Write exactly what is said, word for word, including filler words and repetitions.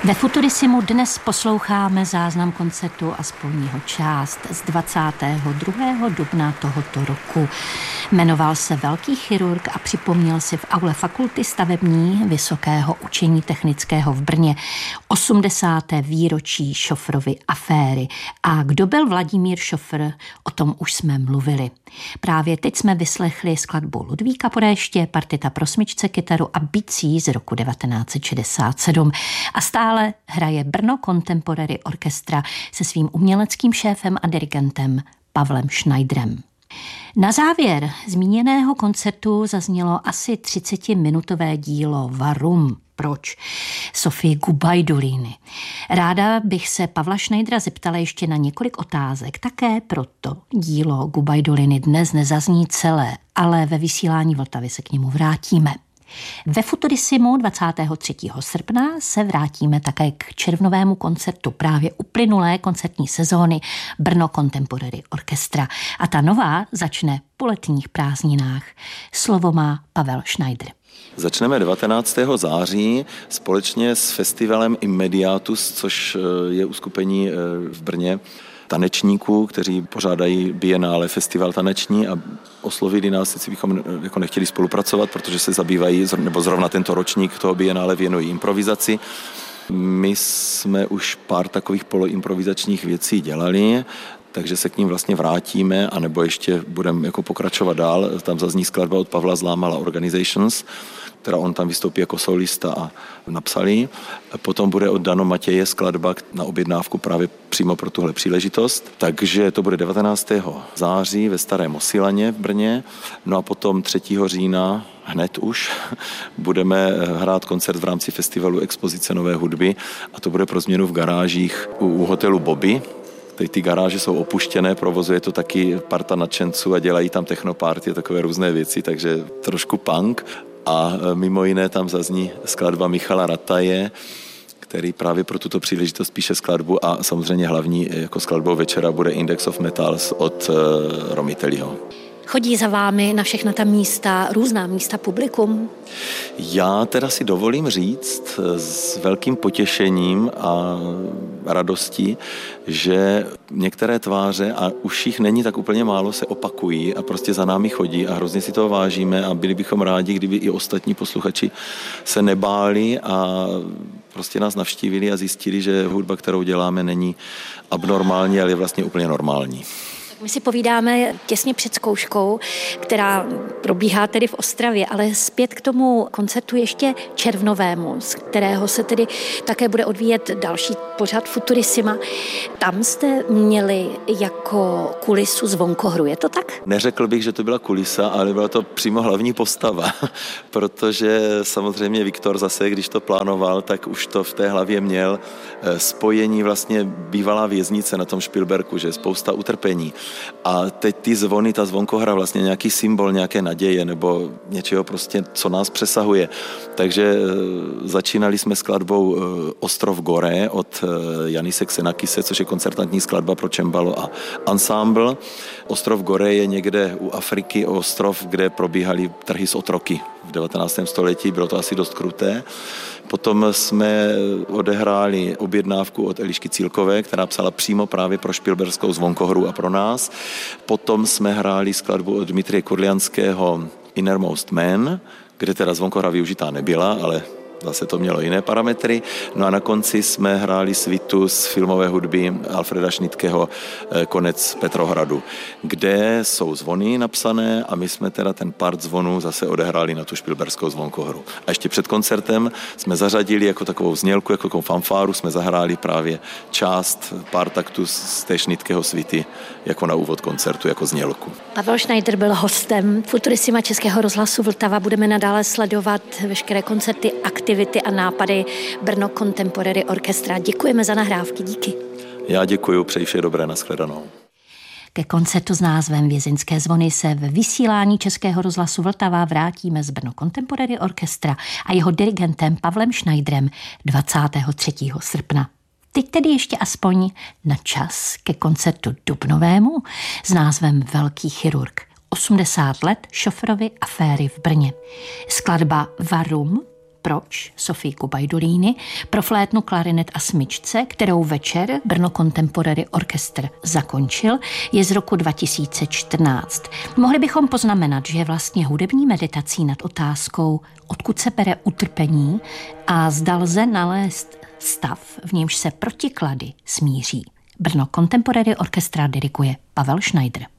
Ve Futurisimu dnes posloucháme záznam koncertu, aspoň jeho část, z dvacátého druhého dubna tohoto roku. Jmenoval se Velký chirurg a připomněl si v aule Fakulty stavební Vysokého učení technického v Brně osmdesáté výročí Šofrovy aféry. A kdo byl Vladimír Šofr, o tom už jsme mluvili. Právě teď jsme vyslechli skladbu Ludvíka Podéště, partita pro smyčce, kytaru a bicí z roku devatenáct set šedesát sedm. A stále hraje Brno Contemporary Orchestra se svým uměleckým šéfem a dirigentem Pavlem Schneiderem. Na závěr zmíněného koncertu zaznělo asi třicetiminutové dílo Varum. Proč? Sofie Gubajduliny. Ráda bych se Pavla Schneidera zeptala ještě na několik otázek. Také proto dílo Gubajduliny dnes nezazní celé, ale ve vysílání Vltavy se k němu vrátíme. Ve Futurisimu dvacátého třetího srpna se vrátíme také k červnovému koncertu právě uplynulé koncertní sezóny Brno Contemporary Orchestra. A ta nová začne po letních prázdninách. Slovo má Pavel Schneider. Začneme devatenáctého září společně s festivalem Immediatus, což je uskupení v Brně tanečníků, kteří pořádají Biennále festival taneční a oslovili nás, jestli bychom jako nechtěli spolupracovat, protože se zabývají, nebo zrovna tento ročník toho Biennále věnují improvizaci. My jsme už pár takových poloimprovizačních věcí dělali, takže se k ním vlastně vrátíme, anebo ještě budeme jako pokračovat dál. Tam zazní skladba od Pavla Zlámala Organizations, která on tam vystoupí jako solista a napsali. Potom bude od Dano Matěje skladba na objednávku právě přímo pro tuhle příležitost. Takže to bude devatenáctého září ve Starém Osilaně v Brně. No a potom třetího října hned už budeme hrát koncert v rámci festivalu Expozice nové hudby a to bude pro změnu v garážích u, u hotelu Bobby. Teď ty garáže jsou opuštěné, provozuje to taky parta nadšenců a dělají tam technoparty a takové různé věci, takže trošku punk. A mimo jiné tam zazní skladba Michala Rataje, který právě pro tuto příležitost píše skladbu a samozřejmě hlavní jako skladbou večera bude Index of Metals od Romitelliho. Chodí za vámi na všechna ta místa, různá místa publikum? Já teda si dovolím říct s velkým potěšením a radostí, že některé tváře, a už jich není tak úplně málo, se opakují a prostě za námi chodí a hrozně si toho vážíme a byli bychom rádi, kdyby i ostatní posluchači se nebáli a prostě nás navštívili a zjistili, že hudba, kterou děláme, není abnormální, ale je vlastně úplně normální. My si povídáme těsně před zkouškou, která probíhá tedy v Ostravě, ale zpět k tomu koncertu ještě červnovému, z kterého se tedy také bude odvíjet další pořad Futurisima. Tam jste měli jako kulisu zvonkohru, je to tak? Neřekl bych, že to byla kulisa, ale byla to přímo hlavní postava, protože samozřejmě Viktor zase, když to plánoval, tak už to v té hlavě měl spojení vlastně bývalá věznice na tom Špilberku, že spousta utrpení. A teď ty zvony, ta zvonkohra vlastně nějaký symbol nějaké naděje nebo něčeho prostě, co nás přesahuje. Takže začínali jsme skladbou Ostrov Gore od Janise Xenakise, což je koncertantní skladba pro čembalo a ansámbl. Ostrov Gore je někde u Afriky ostrov, kde probíhaly trhy s otroky v devatenáctém století, bylo to asi dost kruté. Potom jsme odehráli objednávku od Elišky Cílkové, která psala přímo právě pro špilberskou zvonkohru a pro nás. Potom jsme hráli skladbu od Dmitrie Kurlianského Innermost Man, kde teda zvonkohra využitá nebyla, ale zase to mělo jiné parametry. No a na konci jsme hráli svitu z filmové hudby Alfreda Schnittkeho Konec Petrohradu, kde jsou zvony napsané a my jsme teda ten part zvonů zase odehráli na tu špilberskou zvonkohru. A ještě před koncertem jsme zařadili jako takovou znělku, jako takovou fanfáru, jsme zahráli právě část pár taktů z té Schnittkeho svity jako na úvod koncertu, jako znělku. Pavel Schneider byl hostem Futurisima Českého rozhlasu Vltava. Budeme nadále sledovat veškeré koncerty, aktivity a nápady Brno Contemporary Orchestra. Děkujeme za nahrávky, díky. Já děkuju, přeji vše dobré, nashledanou. Ke koncertu s názvem Vězeňské zvony se ve vysílání Českého rozhlasu Vltava vrátíme z Brno Contemporary Orchestra a jeho dirigentem Pavlem Schneiderem dvacátého třetího srpna. Teď tedy ještě aspoň na čas ke koncertu dubnovému s názvem Velký chirurg. osmdesát let Šofrovy aféry v Brně. Skladba Varum Proč Sofíku Bajdolíny pro flétnu, klarinet a smyčce, kterou večer Brno Contemporary Orchestra zakončil, je z roku dva tisíce čtrnáct. Mohli bychom poznamenat, že je vlastně hudební meditací nad otázkou, odkud se bere utrpení a zda lze nalézt stav, v němž se protiklady smíří. Brno Contemporary Orchestra diriguje Pavel Schneider.